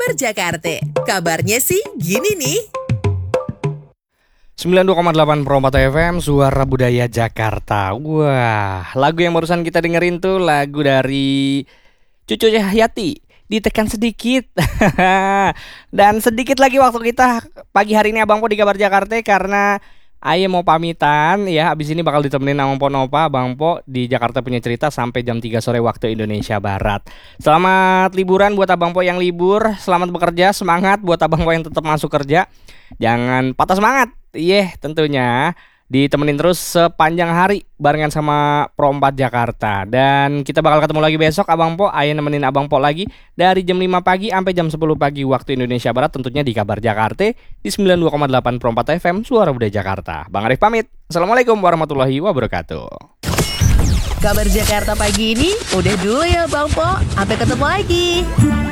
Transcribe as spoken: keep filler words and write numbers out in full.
Kabar Jakarta. Kabarnya sih gini nih. sembilan puluh dua koma delapan Perompat F M, Suara Budaya Jakarta. Wah, lagu yang barusan kita dengerin tuh lagu dari Cucu Cahyati, Ditekan Sedikit. Dan sedikit lagi waktu kita pagi hari ini Abang Po di Kabar Jakarta, karena Aye mau pamitan ya. Abis ini bakal ditemenin sama Po Nova. Bang Po di Jakarta Punya Cerita sampai jam tiga sore waktu Indonesia Barat. Selamat liburan buat Abang Po yang libur. Selamat bekerja, semangat buat Abang Po yang tetap masuk kerja. Jangan patah semangat. Iya, yeah, tentunya ditemenin terus sepanjang hari barengan sama Perompat Jakarta. Dan kita bakal ketemu lagi besok Abang Po. Ayo nemenin Abang Po lagi dari jam lima pagi sampai jam sepuluh pagi waktu Indonesia Barat, tentunya di Kabar Jakarta di sembilan puluh dua koma delapan Perompat F M, Suara Budaya Jakarta. Bang Arif pamit. Assalamualaikum warahmatullahi wabarakatuh. Kabar Jakarta pagi ini udah dulu ya Bang Po. Sampai ketemu lagi.